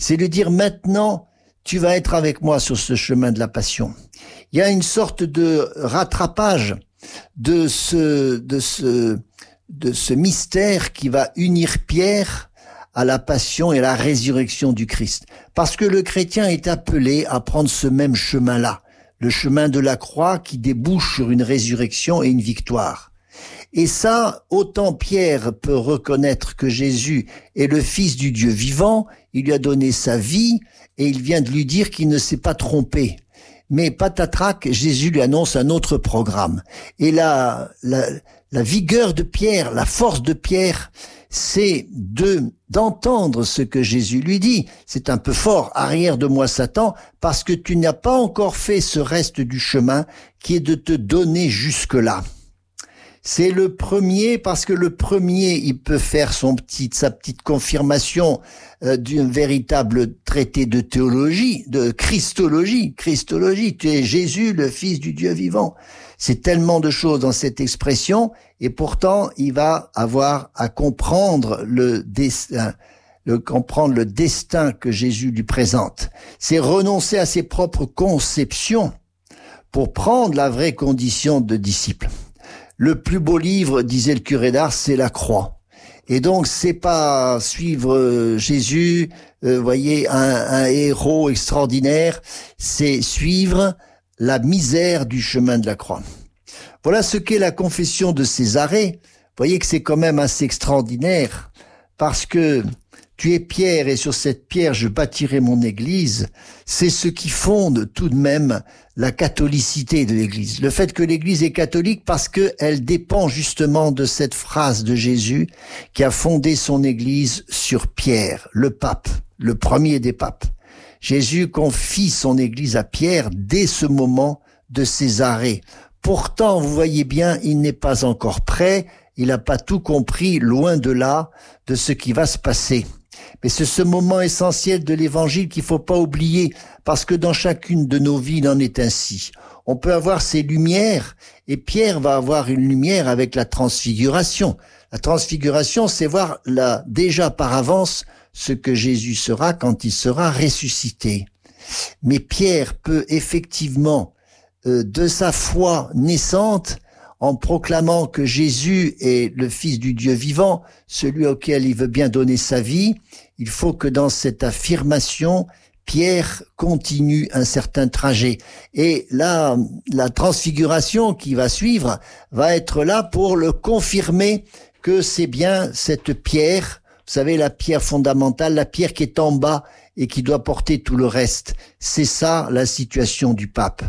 C'est lui dire maintenant, tu vas être avec moi sur ce chemin de la passion. Il y a une sorte de rattrapage de ce mystère qui va unir Pierre à la passion et à la résurrection du Christ. Parce que le chrétien est appelé à prendre ce même chemin-là, le chemin de la croix qui débouche sur une résurrection et une victoire. Et ça, autant Pierre peut reconnaître que Jésus est le Fils du Dieu vivant, il lui a donné sa vie et il vient de lui dire qu'il ne s'est pas trompé. Mais patatrac, Jésus lui annonce un autre programme. Et la vigueur de Pierre, la force de Pierre, c'est d'entendre ce que Jésus lui dit. C'est un peu fort, arrière de moi Satan, parce que tu n'as pas encore fait ce reste du chemin qui est de te donner jusque-là. C'est le premier, parce que le premier, il peut faire sa petite confirmation d'un véritable traité de théologie, de Christologie. Christologie, tu es Jésus, le Fils du Dieu vivant. C'est tellement de choses dans cette expression, et pourtant, il va avoir à comprendre le destin que Jésus lui présente. C'est renoncer à ses propres conceptions pour prendre la vraie condition de disciple. Le plus beau livre, disait le curé d'Ars, c'est la croix. Et donc, c'est pas suivre Jésus, voyez, un héros extraordinaire, c'est suivre la misère du chemin de la croix. Voilà ce qu'est la confession de Césarée. Vous voyez que c'est quand même assez extraordinaire, parce que tu es Pierre et sur cette pierre je bâtirai mon église. C'est ce qui fonde tout de même la catholicité de l'église. Le fait que l'église est catholique parce qu'elle dépend justement de cette phrase de Jésus qui a fondé son église sur Pierre, le pape, le premier des papes. Jésus confie son église à Pierre dès ce moment de Césarée. Pourtant, vous voyez bien, il n'est pas encore prêt, il n'a pas tout compris, loin de là, de ce qui va se passer. Mais c'est ce moment essentiel de l'évangile qu'il faut pas oublier, parce que dans chacune de nos vies, il en est ainsi. On peut avoir ces lumières, et Pierre va avoir une lumière avec la transfiguration. La transfiguration, c'est voir déjà par avance ce que Jésus sera quand il sera ressuscité. Mais Pierre peut effectivement, de sa foi naissante, en proclamant que Jésus est le Fils du Dieu vivant, celui auquel il veut bien donner sa vie, il faut que dans cette affirmation, Pierre continue un certain trajet. Et là, la transfiguration qui va suivre va être là pour le confirmer que c'est bien cette pierre, vous savez, la pierre fondamentale, la pierre qui est en bas et qui doit porter tout le reste. C'est ça la situation du pape.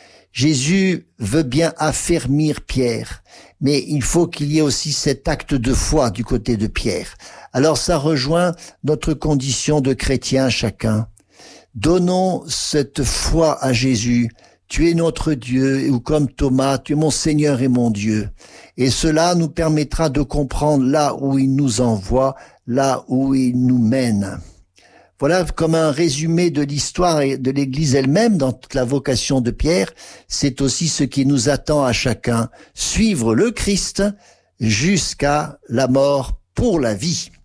Jésus veut bien affermir Pierre, mais il faut qu'il y ait aussi cet acte de foi du côté de Pierre. Alors ça rejoint notre condition de chrétien chacun. Donnons cette foi à Jésus. Tu es notre Dieu, ou comme Thomas, tu es mon Seigneur et mon Dieu. Et cela nous permettra de comprendre là où il nous envoie, là où il nous mène. Voilà comme un résumé de l'histoire et de l'Église elle-même dans toute la vocation de Pierre. C'est aussi ce qui nous attend à chacun. Suivre le Christ jusqu'à la mort pour la vie.